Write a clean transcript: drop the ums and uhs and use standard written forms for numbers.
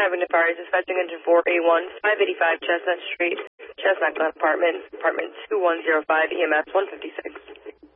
Avenue Fire, dispatching engine 4A1, 585 Chestnut Street, Chestnut Glen Apartment, apartment 2105, EMS 156.